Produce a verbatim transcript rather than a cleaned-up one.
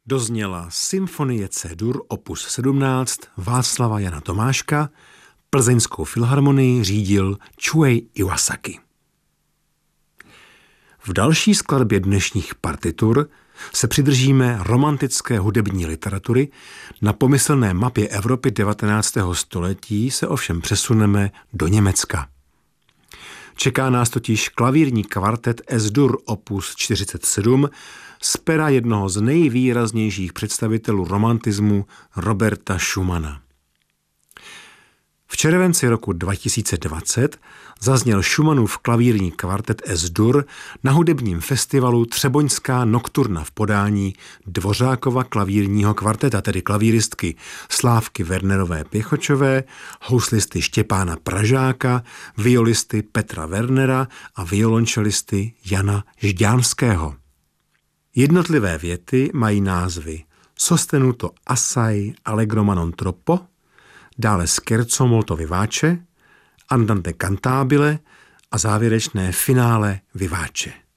dozněla Symfonie C-dur opus sedmnáct Václava Jana Tomáška, Plzeňskou filharmonii řídil Chuei Iwasaki. V další skladbě dnešních partitur se přidržíme romantické hudební literatury, na pomyslné mapě Evropy devatenáctého století se ovšem přesuneme do Německa. Čeká nás totiž klavírní kvartet S-dur opus čtyřicet sedm z pera jednoho z nejvýraznějších představitelů romantismu Roberta Schumana. V červenci roku dva tisíce dvacet zazněl Schumannův klavírní kvartet S-dur na hudebním festivalu Třeboňská nokturna v podání Dvořákova klavírního kvarteta, tedy klavíristky Slávky Wernerové Pěchočové, houslisty Štěpána Pražáka, violisty Petra Wernera a violončelisty Jana Žďánského. Jednotlivé věty mají názvy Sostenuto assai allegro ma non troppo, dále Scherzo molto vivace, Andante cantabile a závěrečné finále vivace.